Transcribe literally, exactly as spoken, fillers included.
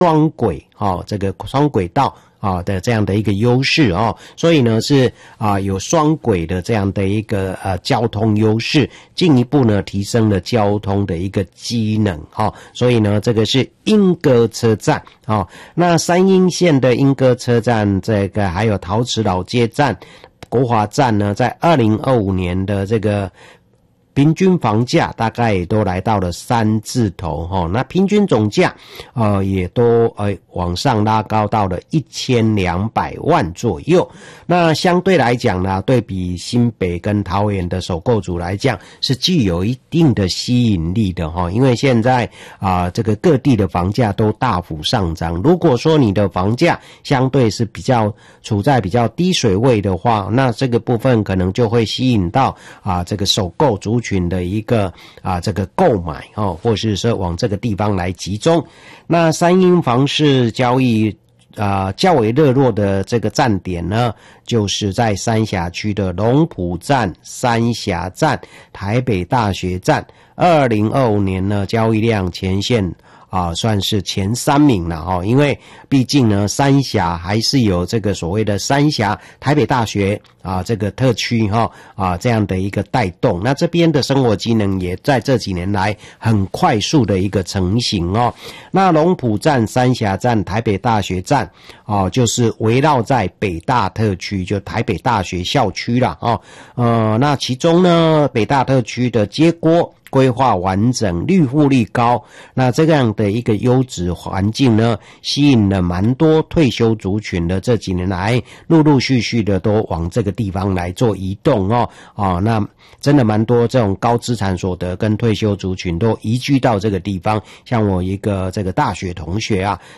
双轨哦，这个双轨道啊的这样的一个优势哦，所以呢是啊有双轨的这样的一个呃交通优势，进一步呢提升了交通的一个机能哦，所以呢这个是莺歌车站哦，那三鶯线的莺歌车站，这个还有陶瓷老街站、国华站呢，在二零二五年的这个平均房价大概也都来到了三字头齁，那平均总价呃也都呃往上拉高到了一千两百万左右。那相对来讲呢，对比新北跟桃园的首购族来讲，是具有一定的吸引力的齁，因为现在啊、呃、这个各地的房价都大幅上涨。如果说你的房价相对是比较处在比较低水位的话，那这个部分可能就会吸引到啊、呃、这个首购族群的一个啊这个购买哦，或是说往这个地方来集中。那三鶯房市交易啊、呃、较为热络的这个站点呢，就是在三峡区的龙埔站、三峡站、台北大学站。二零二五年呢，交易量前线啊，算是前三名了哈，因为毕竟呢，三峡还是有这个所谓的三峡台北大学啊这个特区哈啊这样的一个带动，那这边的生活机能也在这几年来很快速的一个成型哦。那龙埔站、三峡站、台北大学站哦，就是围绕在北大特区，就台北大学校区啦哦。呃，那其中呢，北大特区的街郭规划完整，绿护率高，那这样的一个优质环境呢，吸引了蛮多退休族群的，这几年来陆陆续续的都往这个地方来做移动哦。哦，那真的蛮多这种高资产所得跟退休族群都移居到这个地方，像我一个这个大学同学啊，